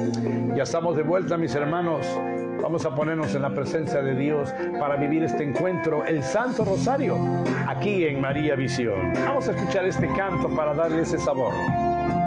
Ya estamos de vuelta, mis hermanos. Vamos a ponernos en la presencia de Dios para vivir este encuentro, el Santo Rosario, aquí en María Visión. Vamos a escuchar este canto para darle ese sabor.